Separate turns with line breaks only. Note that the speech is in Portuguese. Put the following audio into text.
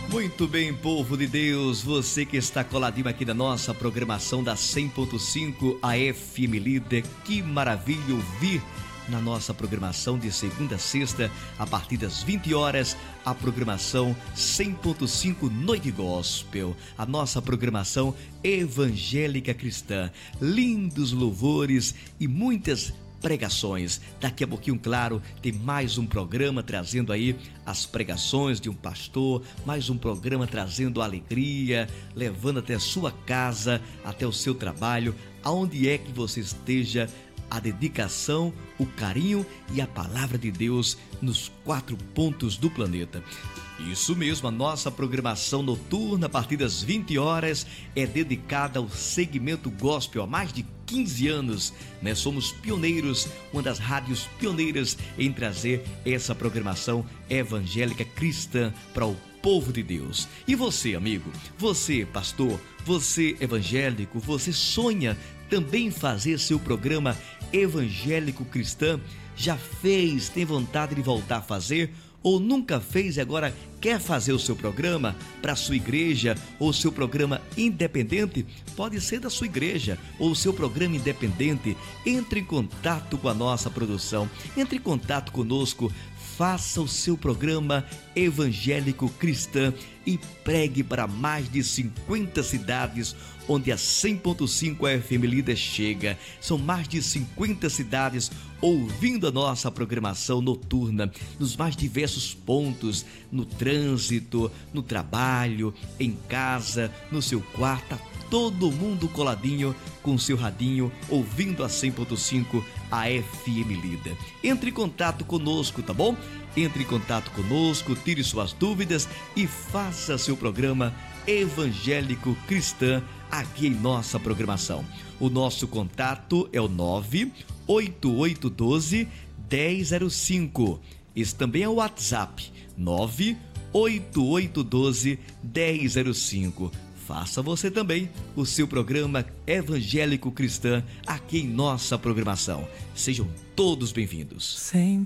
Muito bem, povo de Deus, você que está coladinho aqui na nossa programação da 100.5 AFM Líder, que maravilha ouvir na nossa programação de segunda a sexta, a partir das 20 horas, a programação 100.5 Noite Gospel, a nossa programação evangélica cristã, lindos louvores e muitas pregações. Daqui a pouquinho, claro, tem mais um programa trazendo aí as pregações de um pastor, mais um programa trazendo alegria, levando até a sua casa, até o seu trabalho, aonde é que você esteja, a dedicação, o carinho e a palavra de Deus nos 4 pontos do planeta. Isso mesmo, a nossa programação noturna a partir das 20 horas é dedicada ao segmento gospel há mais de 15 anos, né? Somos pioneiros, uma das rádios pioneiras em trazer essa programação evangélica cristã para o povo de Deus. E você, amigo, você, pastor, você evangélico, você sonha também fazer seu programa evangélico cristão? Já fez, tem vontade de voltar a fazer? Ou nunca fez e agora quer fazer o seu programa para a sua igreja ou seu programa independente? Pode ser da sua igreja ou seu programa independente. Entre em contato com a nossa produção, entre em contato conosco, faça o seu programa evangélico cristão e pregue para mais de 50 cidades onde a 100.5 FM Líder chega. São mais de 50 cidades ouvindo a nossa programação noturna nos mais diversos pontos, no trânsito, no trabalho, em casa, no seu quarto, todo mundo coladinho com seu radinho, ouvindo a 100.5 AFM Líder. Entre em contato conosco, tá bom? Entre em contato conosco, tire suas dúvidas e faça seu programa evangélico cristão aqui em nossa programação. O nosso contato é o 98812-1005. Esse também é o WhatsApp, 98812-1005. Faça você também o seu programa evangélico cristão aqui em nossa programação. Sejam todos bem-vindos.
100.5